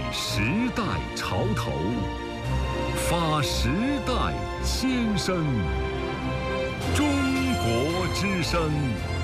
时代潮头，发时代先声。中国之声。